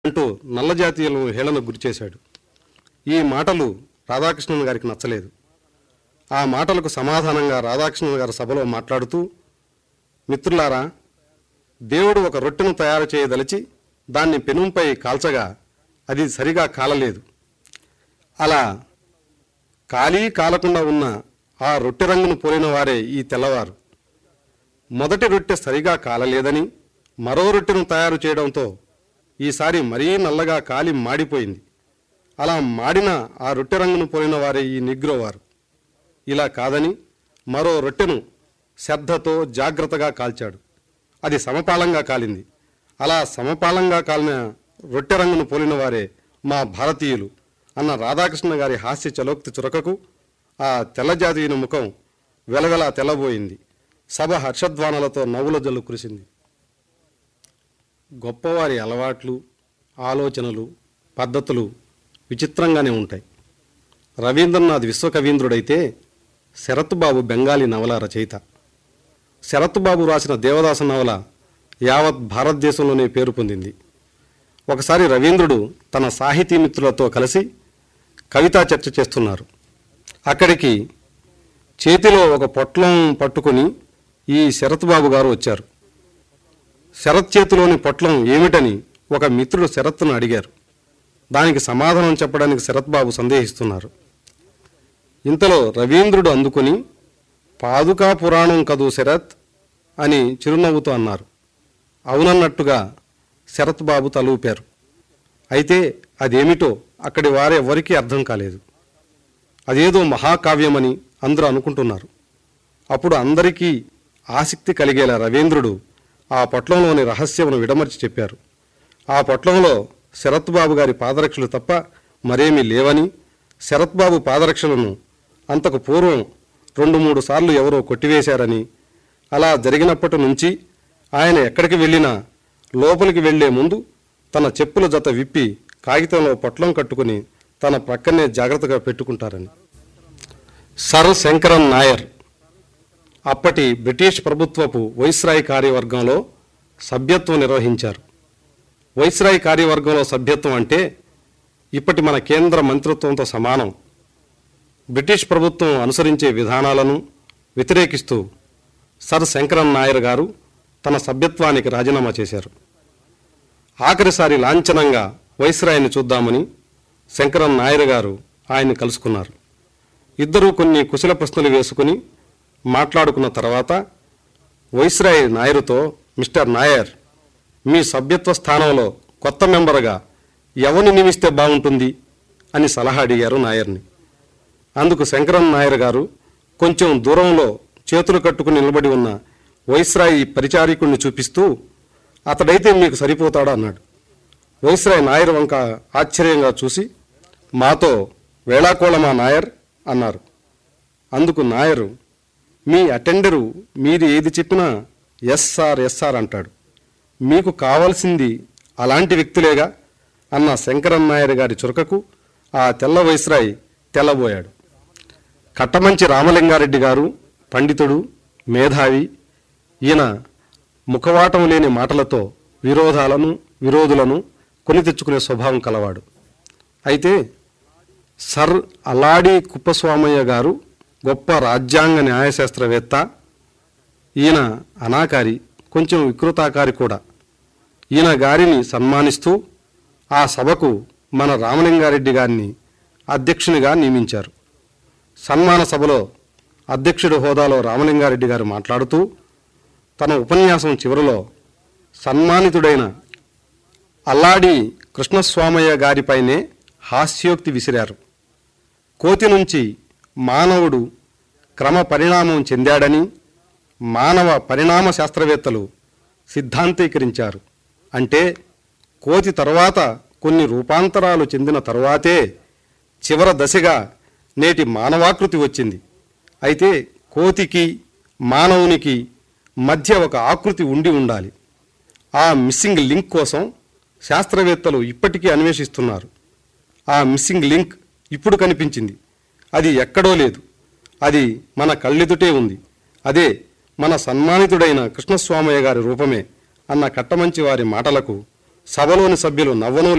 అంటూ నల్ల జాతీయులను హేళనకు గురిచేశాడు. ఈ మాటలు రాధాకృష్ణన్ గారికి నచ్చలేదు. ఆ మాటలకు సమాధానంగా రాధాకృష్ణన్ గారు సభలో మాట్లాడుతూ, మిత్రులారా, దేవుడు ఒక రొట్టెను తయారు చేయదలిచి దాన్ని పెనుంపై కాల్చగా అది సరిగా కాలలేదు. అలా కాలకుండా ఉన్న ఆ రొట్టె రంగును పోలిన వారే ఈ తెల్లవారు. మొదటి రొట్టె సరిగా కాలలేదని మరో రొట్టెను తయారు చేయడంతో ఈసారి మరీ నల్లగా కాలి మాడిపోయింది. అలా మాడిన ఆ రొట్టె రంగును పోలిన వారే ఈ నిగ్రోవారు. ఇలా కాదని మరో రొట్టెను శ్రద్ధతో జాగ్రత్తగా కాల్చాడు. అది సమపాళంగా కాలింది. అలా సమపాళంగా కాలిన రొట్టె రంగును పోలిన వారే మా భారతీయులు అన్న రాధాకృష్ణ గారి హాస్య చలోక్తి చురకకు ఆ తెల్లజాతీయుని ముఖం వెలవెలా తెల్లబోయింది. సభ హర్షధ్వానాలతో నవ్వుల జల్లు కురిసింది. గొప్పవారి అలవాట్లు, ఆలోచనలు, పద్ధతులు విచిత్రంగానే ఉంటాయి. రవీంద్రనాథ్ విశ్వకవీంద్రుడైతే శరత్బాబు బెంగాలీ నవల రచయిత. శరత్బాబు రాసిన దేవదాస నవల యావత్ భారతదేశంలోనే పేరు పొందింది. ఒకసారి రవీంద్రుడు తన సాహితీ మిత్రులతో కలిసి కవితా చర్చ చేస్తున్నారు. అక్కడికి చేతిలో ఒక పొట్లం పట్టుకుని ఈ శరత్బాబు గారు వచ్చారు. శరత్ చేతిలోని పొట్లం ఏమిటని ఒక మిత్రుడు శరత్ను అడిగారు. దానికి సమాధానం చెప్పడానికి శరత్బాబు సందేహిస్తున్నారు. ఇంతలో రవీంద్రుడు అందుకుని, పాదుకా పురాణం కదూ శరత్ అని చిరునవ్వుతో అన్నారు. అవునన్నట్టుగా శరత్బాబు తలూపారు. అయితే అదేమిటో అక్కడి వారెవ్వరికీ అర్థం కాలేదు. అదేదో మహాకావ్యమని అందరూ అనుకుంటున్నారు. అప్పుడు అందరికీ ఆసక్తి కలిగేలా రవీంద్రుడు ఆ పొట్లంలోని రహస్యమును విడమర్చి చెప్పారు. ఆ పొట్లంలో శరత్బాబు గారి పాదరక్షలు తప్ప మరేమీ లేవని, శరత్బాబు పాదరక్షలను అంతకు పూర్వం 2-3 సార్లు ఎవరో కొట్టివేశారని, అలా జరిగినప్పటి నుంచి ఆయన ఎక్కడికి వెళ్ళినా లోపలికి వెళ్లే ముందు తన చెప్పుల జత విప్పి కాగితంలో పొట్లం కట్టుకుని తన ప్రక్కనే జాగ్రత్తగా పెట్టుకుంటారని. సర్ శంకరన్ నాయర్ అప్పటి బ్రిటిష్ ప్రభుత్వపు వైస్రాయ్ కార్యవర్గంలో సభ్యత్వం నిర్వహించారు. వైస్రాయ్ కార్యవర్గంలో సభ్యత్వం అంటే ఇప్పటి మన కేంద్ర మంత్రిత్వంతో సమానం. బ్రిటిష్ ప్రభుత్వం అనుసరించే విధానాలను వ్యతిరేకిస్తూ సర్ శంకరన్ నాయర్ గారు తన సభ్యత్వానికి రాజీనామా చేశారు. ఆఖరిసారి లాంఛనంగా వైస్రాయ్ని చూద్దామని శంకరన్ నాయర్ గారు ఆయన్ని కలుసుకున్నారు. ఇద్దరూ కొన్ని కుశల ప్రశ్నలు వేసుకుని మాట్లాడుకున్న తర్వాత వైస్రాయ్ నాయరుతో, మిస్టర్ నాయర్, మీ సభ్యత్వ స్థానంలో కొత్త మెంబర్గా ఎవరిని నియమిస్తే బాగుంటుంది అని సలహా అడిగారు నాయర్ని. అందుకు శంకరన్ నాయర్ గారు కొంచెం దూరంలో చేతులు కట్టుకుని నిలబడి ఉన్న వైస్రాయ్ పరిచారికుణ్ణి చూపిస్తూ, అతడైతే మీకు సరిపోతాడా అన్నాడు. వైస్రాయ్ నాయర్ వంక ఆశ్చర్యంగా చూసి, మాతో వేళాకోళమా నాయర్ అన్నారు. అందుకు నాయరు, మీ అటెండరు మీరు ఏది చెప్పినా ఎస్ సార్ అంటాడు. మీకు కావాల్సింది అలాంటి వ్యక్తులేగా అన్న శంకరన్ నాయర్ గారి చురకకు ఆ తెల్ల వైస్రాయ్ తెల్లబోయాడు. కట్టమంచి రామలింగారెడ్డి గారు పండితుడు, మేధావి. ఈయన ముఖవాటం లేని మాటలతో విరోధులను కొని తెచ్చుకునే స్వభావం కలవాడు. అయితే సర్ అల్లాడి కుప్పస్వామయ్య గారు గొప్ప రాజ్యాంగ న్యాయశాస్త్రవేత్త. ఈయన అనాకారి, కొంచెం వికృతాకారి కూడా. ఈయన గారిని సన్మానిస్తూ ఆ సభకు మన రామలింగారెడ్డి గారిని అధ్యక్షునిగా నియమించారు. సన్మాన సభలో అధ్యక్షుడి హోదాలో రామలింగారెడ్డి గారు మాట్లాడుతూ తన ఉపన్యాసం చివరిలో సన్మానితుడైన అల్లాడి కృష్ణస్వామయ్య గారిపైనే హాస్యోక్తి విసిరారు. కోతి నుంచి మానవుడు క్రమ పరిణామం చెందాడని మానవ పరిణామ శాస్త్రవేత్తలు సిద్ధాంతీకరించారు. అంటే కోతి తరువాత కొన్ని రూపాంతరాలు చెందిన తరువాతే చివర దశగా నేటి మానవాకృతి వచ్చింది. అయితే కోతికి మానవునికి మధ్య ఒక ఆకృతి ఉండాలి. ఆ మిస్సింగ్ లింక్ కోసం శాస్త్రవేత్తలు ఇప్పటికీ అన్వేషిస్తున్నారు. ఆ మిస్సింగ్ లింక్ ఇప్పుడు కనిపించింది. అది ఎక్కడో లేదు, అది మన కళ్ళెదుటే ఉంది. అదే మన సన్మానితుడైన కృష్ణస్వామయ్య గారి రూపమే అన్న కట్టమంచి వారి మాటలకు సభలోని సభ్యులు నవ్వనూ